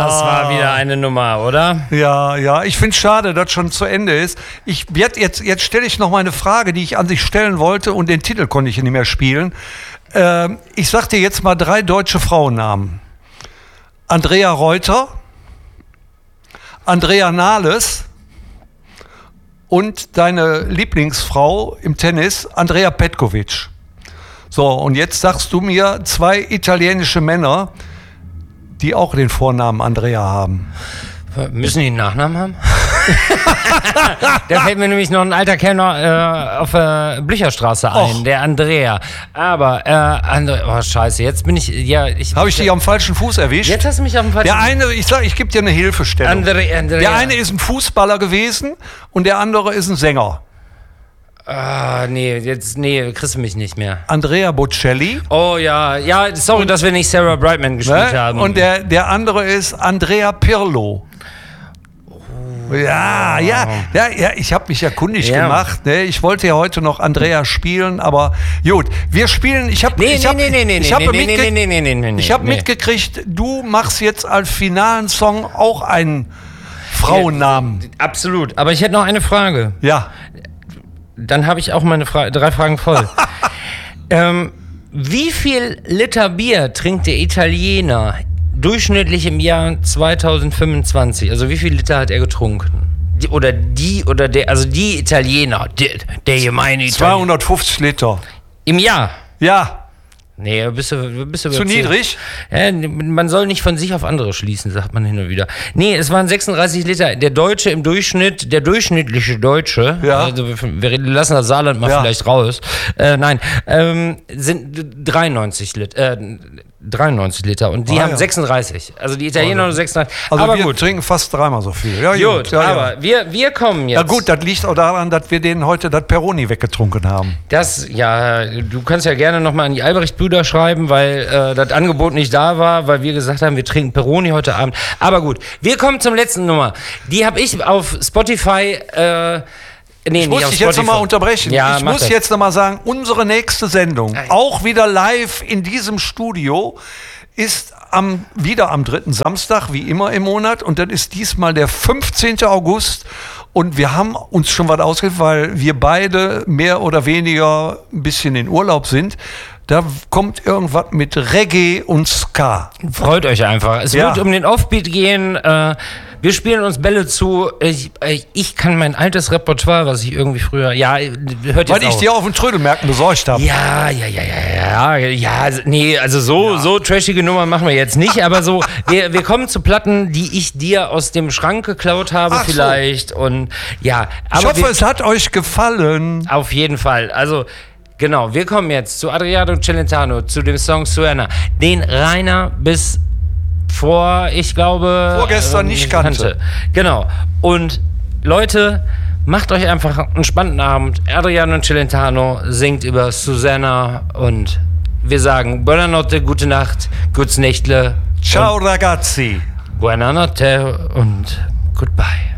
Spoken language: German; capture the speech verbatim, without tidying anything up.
Das war wieder eine Nummer, oder? Ja, ja. Ich finde es schade, dass schon zu Ende ist. Ich werd jetzt jetzt stelle ich noch mal eine Frage, die ich an sich stellen wollte und den Titel konnte ich nicht mehr spielen. Ähm, ich sag dir jetzt mal drei deutsche Frauennamen. Andrea Reuter, Andrea Nahles und deine Lieblingsfrau im Tennis, Andrea Petkovic. So, und jetzt sagst du mir zwei italienische Männer, die auch den Vornamen Andrea haben. Müssen die einen Nachnamen haben? Da fällt mir nämlich noch ein alter Kerl äh, auf der äh, Blücherstraße ein, Och. der Andrea. Aber, äh, Andre, oh scheiße, jetzt bin ich, ja... ich Habe ich dich am falschen Fuß erwischt? Jetzt hast du mich auf dem falschen Der eine, ich sag, ich gebe dir eine Hilfestellung. Andre, Andrea. Der eine ist ein Fußballer gewesen und der andere ist ein Sänger. Ah, nee, jetzt, nee, kriegst du mich nicht mehr. Andrea Bocelli. Oh ja, ja, sorry, und, dass wir nicht Sarah Brightman gespielt ne? haben. Und der, der andere ist Andrea Pirlo. Oh. Ja, ja, ja, ja, ich habe mich ja kundig ja. gemacht. Ne? Ich wollte ja heute noch Andrea spielen, aber gut, wir spielen, ich habe nee, ich nee, hab, nee, nee, nee, ich hab nee, nee, nee, nee, nee, nee, nee, ich hab nee. mitgekriegt, du machst jetzt als finalen Song auch einen Frauennamen. Ja, absolut, aber ich hätte noch eine Frage. Ja. Dann habe ich auch meine Fra- drei Fragen voll. ähm, wie viel Liter Bier trinkt der Italiener durchschnittlich im Jahr zwanzig fünfundzwanzig? Also wie viel Liter hat er getrunken? Die, oder die, oder der, also die Italiener, der, der gemeine Italiener. zweihundertfünfzig Liter. Im Jahr? Ja. Nee, bist du, bist du zu niedrig? Ja, man soll nicht von sich auf andere schließen, sagt man hin und wieder. Nee, es waren sechsunddreißig Liter. Der Deutsche im Durchschnitt, der durchschnittliche Deutsche, ja. also wir lassen das Saarland mal ja. vielleicht raus, äh, nein, ähm, sind dreiundneunzig Liter. Äh, dreiundneunzig Liter und die ah, haben ja. sechsunddreißig. Also die Italiener also, sechsunddreißig. Also aber wir gut. trinken fast dreimal so viel. Ja, gut, gut. Ja, aber ja. Wir, wir kommen jetzt. Na gut, das liegt auch daran, dass wir denen heute das Peroni weggetrunken haben. Das, ja, du kannst ja gerne nochmal an die Albrecht-Brüder schreiben, weil äh, das Angebot nicht da war, weil wir gesagt haben, wir trinken Peroni heute Abend. Aber gut, wir kommen zum letzten Nummer. Die habe ich auf Spotify... Äh, Nee, ich muss dich jetzt nochmal unterbrechen. Ja, ich muss das. jetzt nochmal sagen, unsere nächste Sendung, Nein. auch wieder live in diesem Studio, ist am, wieder am dritten Samstag, wie immer im Monat. Und das ist diesmal der fünfzehnten August. Und wir haben uns schon was ausgedacht, weil wir beide mehr oder weniger ein bisschen in Urlaub sind. Da kommt irgendwas mit Reggae und Ska. Freut euch einfach. Es ja. wird um den Offbeat gehen. Äh, wir spielen uns Bälle zu. Ich, ich kann mein altes Repertoire, was ich irgendwie früher... Ja, hört jetzt Weil ich auf. dir auf den Trödelmärkten besorgt habe. Ja, ja, ja, ja, ja. Ja, nee, also so, ja. so trashige Nummern machen wir jetzt nicht. Aber so, wir, wir kommen zu Platten, die ich dir aus dem Schrank geklaut habe Ach vielleicht. So. Und ja, aber ich hoffe, wir, es hat euch gefallen. Auf jeden Fall. Also... Genau, wir kommen jetzt zu Adriano Celentano, zu dem Song Suena, den Rainer bis vor, ich glaube... Vorgestern äh, nicht kannte. kannte. Genau. Und Leute, macht euch einfach einen spannenden Abend. Adriano Celentano singt über Susanna und wir sagen Buonanotte, gute Nacht, gutes Nächtle. Ciao ragazzi. Buonanotte und goodbye.